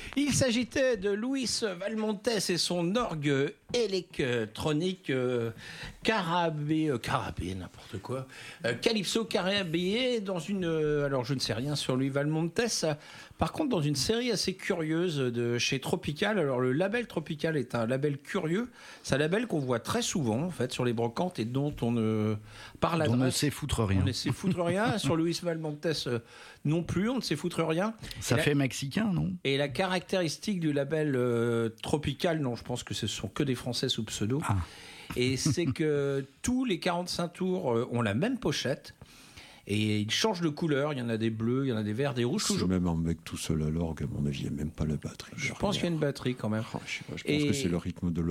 Il s'agitait de Luis Valmontes et son orgue électronique carabé, n'importe quoi. Calypso carabé dans une... alors je ne sais rien sur Luis Valmontes. Par contre, dans une série assez curieuse de chez Tropical. Alors le label Tropical est un label curieux. C'est un label qu'on voit très souvent en fait sur les brocantes et dont on ne parle On ne sait foutre rien. On ne sait foutre rien. Sur Luis Valmontes non plus, on ne sait foutre rien. Ça fait mexicain, non ? Et la caractéristique du label Tropical, non, je pense que ce sont que des Français sous pseudo. Ah. Et c'est que tous les 45 tours ont la même pochette. Et ils changent de couleur. Il y en a des bleus, il y en a des verts, des rouges. C'est même un mec tout seul à l'orgue, à mon avis, il n'y a même pas la batterie. Je pense qu'il y a une batterie quand même. Je pense que c'est le rythme de